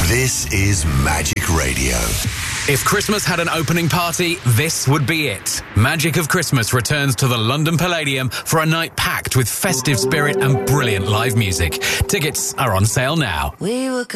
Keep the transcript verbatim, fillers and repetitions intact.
This is Magic Radio. If Christmas had an opening party, this would be it. Magic of Christmas returns to the London Palladium for a night packed with festive spirit and brilliant live music. Tickets are on sale now. We were